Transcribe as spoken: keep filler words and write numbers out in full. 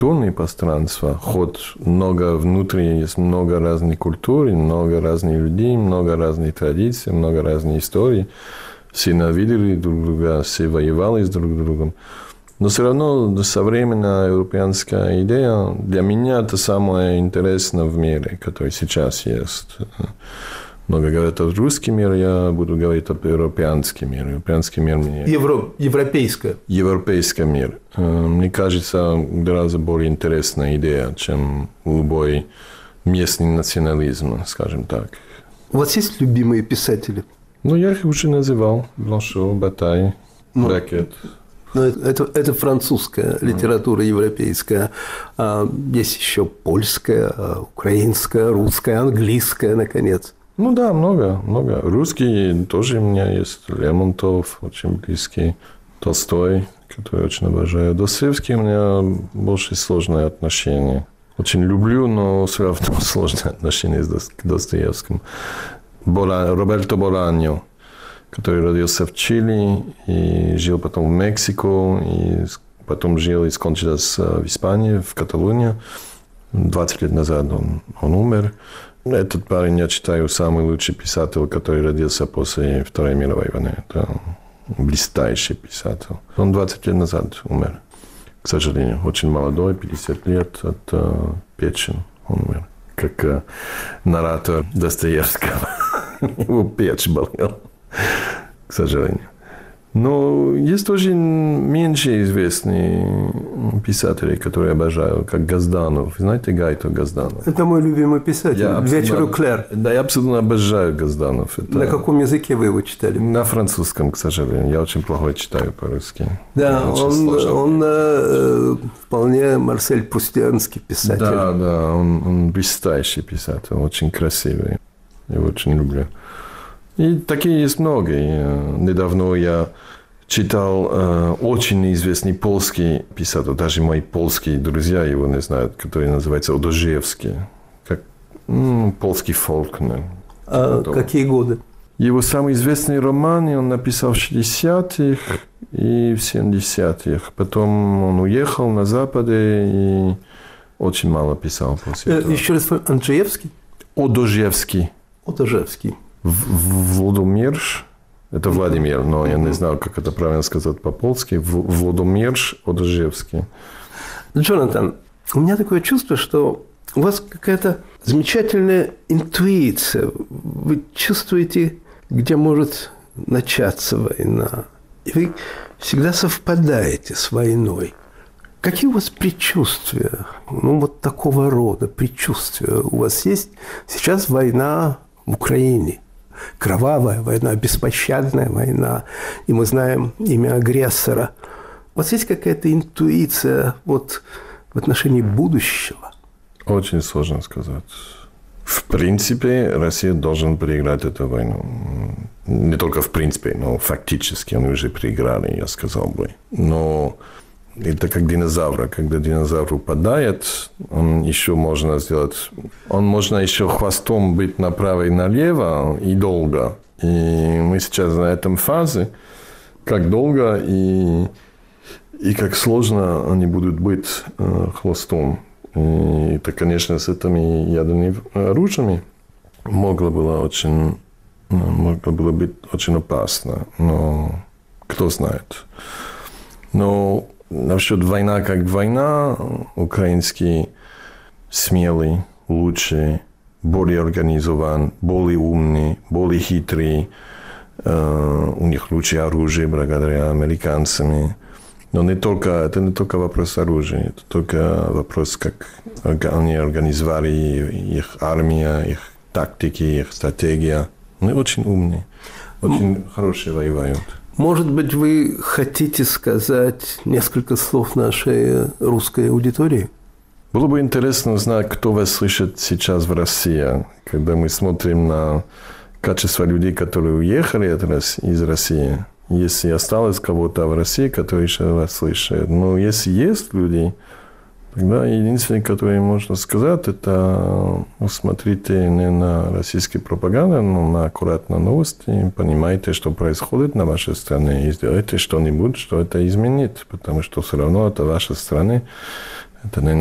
культурное пространство, хоть много внутри, есть много разных культур, много разных людей, много разных традиций, много разных историй. Все ненавидели друг друга, все воевали с друг другом. Но все равно современная европейская идея для меня это самое интересное в мире, который сейчас есть. Много говорят о русском мире, я буду говорить о европейском мире. Европейский мир мне... Евро... Европейское. Европейский мир. Мне кажется, гораздо более интересная идея, чем любой местный национализм, скажем так. У вас есть любимые писатели? Ну, я их уже называл. Бланшо, Батай, Бракет. Ну, это, это, это французская литература, европейская. А есть еще польская, украинская, русская, английская, наконец. Ну да, много, много. Русский тоже у меня есть. Лермонтов, очень близкий. Толстой, который очень обожаю. Достоевский у меня больше сложные отношения. Очень люблю, но все равно сложные отношения к Достоевскому. Бола, Роберто Боланьо, который родился в Чили и жил потом в Мексике, и потом жил и скончался в Испании, в Каталонии. двадцать лет назад он, он умер. Этот парень, я считаю, самый лучший писатель, который родился после Второй мировой войны. Это блистающий писатель. Он двадцать лет назад умер, к сожалению. Очень молодой, пятьдесят лет, от uh, печени он умер. Как uh, наратор Достоевского. Его печь болел. К сожалению. Но есть тоже меньше известные писатели, которые я обожаю, как Газданов. Знаете Гайто Газданов? Это мой любимый писатель. «Вечер у Клэр». Да, я абсолютно обожаю Газданов. Это... На каком языке вы его читали? На французском, к сожалению. Я очень плохо читаю по-русски. Да, он, он э, вполне Марсель Прустианский писатель. Да, да, он, он блестящий писатель, очень красивый. Я его очень люблю. И такие есть много. Недавно я читал э, очень известный польский писатель, даже мои польские друзья его не знают, который называется Одожевский, как м, польский фолкнер. А какие годы? Его самый известный роман он написал в шестидесятых и в семидесятых. Потом он уехал на Западе и очень мало писал после этого. Еще раз, Анджеевский? Одожевский. Одожевский. Владимирш, это Владимир, но я не знаю, как это правильно сказать по-польски. Владимирш Одожевский. Джонатан, у меня такое чувство, что у вас какая-то замечательная интуиция. Вы чувствуете, где может начаться война. И вы всегда совпадаете с войной. Какие у вас предчувствия? Ну, вот такого рода предчувствия у вас есть? Сейчас война в Украине. Кровавая война, беспощадная война. И мы знаем имя агрессора. У вас есть какая-то интуиция вот в отношении будущего? Очень сложно сказать. В принципе, Россия должна проиграть эту войну. Не только в принципе, но фактически они уже проиграли, я сказал бы. Но это как динозавр. Когда динозавр упадает, он еще можно сделать... Он можно еще хвостом быть направо и налево и долго. И мы сейчас на этом фазе, как долго и, и как сложно они будут быть э, хвостом. И это, конечно, с этими ядерными оружиями могло было очень, могло было быть очень опасно. Но кто знает. Но насчет войны как война, украинский смелый, лучший, более организован, более умный, более хитрый. Э, у них лучшее оружие благодаря американцам. Но не только, это не только вопрос оружия, это только вопрос, как они организовали их армия, их тактики, их стратегия. Они очень умные, очень хорошие воюют. Может быть, вы хотите сказать несколько слов нашей русской аудитории? Было бы интересно узнать, кто вас слышит сейчас в России, когда мы смотрим на качество людей, которые уехали из России. Если осталось кого-то в России, который еще вас слышит. Но если есть люди, тогда единственное, которое можно сказать, это смотрите не на российскую пропаганду, но на аккуратные новости, понимаете, что происходит на вашей стране, и сделайте что-нибудь, что это изменит, потому что все равно это ваша страна, Это